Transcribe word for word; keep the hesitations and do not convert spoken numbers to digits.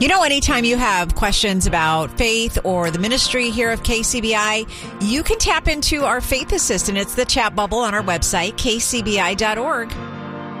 You know, anytime you have questions about faith or the ministry here of K C B I, you can tap into our Faith Assistant. It's the chat bubble on our website, k c b i dot org.